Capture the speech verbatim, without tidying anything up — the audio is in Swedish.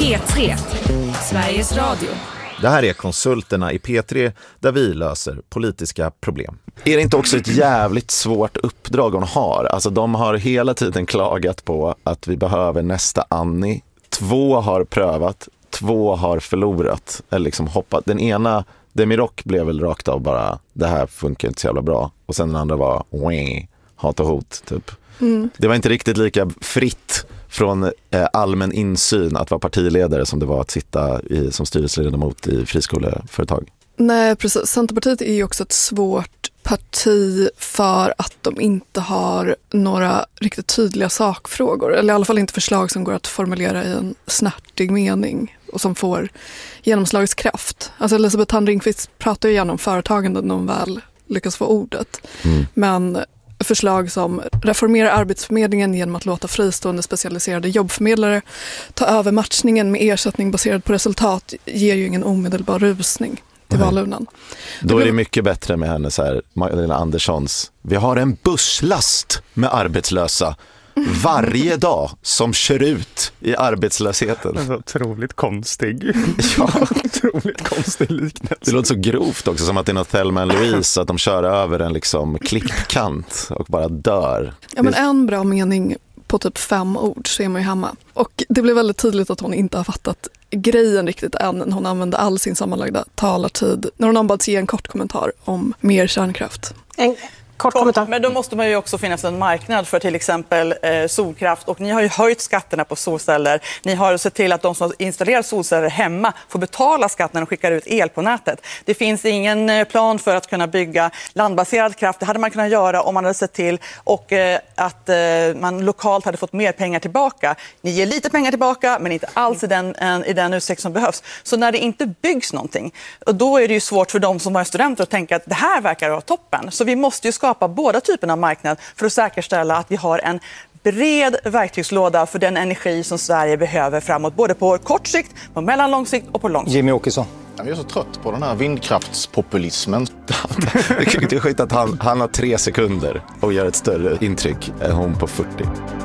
P tre, Sveriges Radio. Det här är Konsulterna i P tre där vi löser politiska problem. Är det inte också ett jävligt svårt uppdrag hon har? Alltså de har hela tiden klagat på att vi behöver nästa Annie. Två har prövat, två har förlorat. Eller liksom hoppat. Den ena, Demirok, blev väl rakt av bara, det här funkar inte så jävla bra. Och sen den andra var, wing, hat och hot typ. Mm. Det var inte riktigt lika fritt från eh, allmän insyn att vara partiledare som det var att sitta i, som styrelseledamot i friskoleföretag. Nej, precis. Centerpartiet är ju också ett svårt parti för att de inte har några riktigt tydliga sakfrågor. Eller i alla fall inte förslag som går att formulera i en snärtig mening och som får genomslagskraft. Alltså Elisabeth Thand Ringqvist pratar ju gärna om företagande när hon väl lyckas få ordet. Mm. Men förslag som reformera arbetsförmedlingen genom att låta fristående specialiserade jobbförmedlare ta över matchningen med ersättning baserad på resultat ger ju ingen omedelbar rusning till valurnan. Då är det mycket bättre med henne så här, Magdalena Anderssons. Vi har en busslast med arbetslösa varje dag som kör ut i arbetslösheten. Det är så otroligt konstig. Ja, otroligt konstig liknelse. Det låter så grovt också, som att det är något Thelma and Louise, att de kör över en liksom klippkant och bara dör. Ja, men en bra mening på typ fem ord så är man ju hemma. Och det blev väldigt tydligt att hon inte har fattat grejen riktigt än. Hon använde all sin sammanlagda talartid när hon ombads ge en kort kommentar om mer kärnkraft. En kort kommentar. Men då måste man ju också finnas en marknad för till exempel eh, solkraft. Och ni har ju höjt skatterna på solceller. Ni har sett till att de som installerar solceller hemma får betala skatt när de skickar ut el på nätet. Det finns ingen plan för att kunna bygga landbaserad kraft. Det hade man kunnat göra om man hade sett till och eh, att eh, man lokalt hade fått mer pengar tillbaka. Ni ger lite pengar tillbaka men inte alls i den, en, i den utsträckning som behövs. Så när det inte byggs någonting, då är det ju svårt för de som är studenter att tänka att det här verkar vara toppen. Så vi måste ju skapa båda typerna av marknad för att säkerställa att vi har en bred verktygslåda för den energi som Sverige behöver framåt, både på kort sikt, på mellanlång sikt och på lång sikt. Jimmy Åkesson. Jag är så trött på den här vindkraftspopulismen. Det är skit att han, han har tre sekunder och gör ett större intryck än hon på fyrtio.